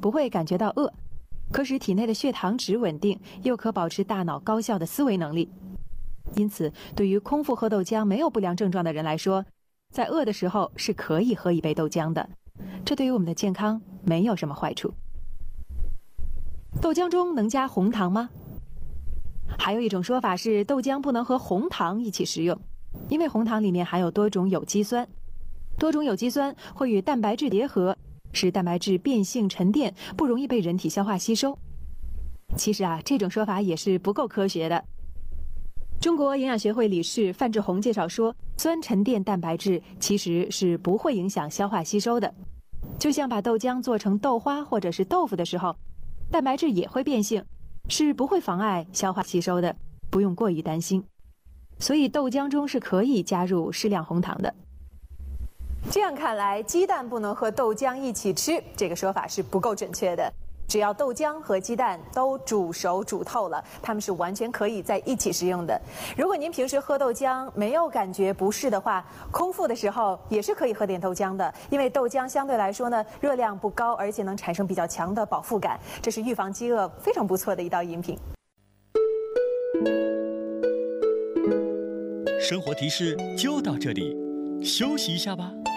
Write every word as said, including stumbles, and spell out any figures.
不会感觉到饿，可使体内的血糖值稳定，又可保持大脑高效的思维能力。因此，对于空腹喝豆浆没有不良症状的人来说，在饿的时候是可以喝一杯豆浆的，这对于我们的健康没有什么坏处。豆浆中能加红糖吗？还有一种说法是，豆浆不能和红糖一起食用，因为红糖里面含有多种有机酸，多种有机酸会与蛋白质结合，使蛋白质变性沉淀，不容易被人体消化吸收。其实啊，这种说法也是不够科学的。中国营养学会理事范志红介绍说，酸沉淀蛋白质其实是不会影响消化吸收的，就像把豆浆做成豆花或者是豆腐的时候，蛋白质也会变性，是不会妨碍消化吸收的，不用过于担心。所以豆浆中是可以加入适量红糖的。这样看来，鸡蛋不能和豆浆一起吃，这个说法是不够准确的。只要豆浆和鸡蛋都煮熟煮透了，它们是完全可以在一起食用的。如果您平时喝豆浆没有感觉不适的话，空腹的时候也是可以喝点豆浆的，因为豆浆相对来说呢热量不高，而且能产生比较强的饱腹感，这是预防饥饿非常不错的一道饮品。 生活提示就到这里，休息一下吧。